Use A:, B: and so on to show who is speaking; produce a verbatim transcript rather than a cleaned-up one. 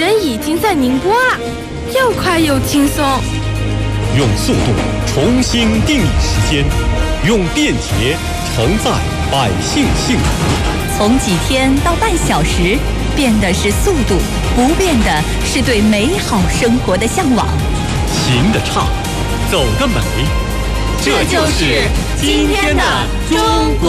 A: 人已经在宁波啊，又快又轻松。
B: 用速度重新定义时间，用便捷承载百姓幸福。
C: 从几天到半小时，变的是速度，不变的是对美好生活的向往。
B: 行得畅，走得美，
A: 这就是今天的中国。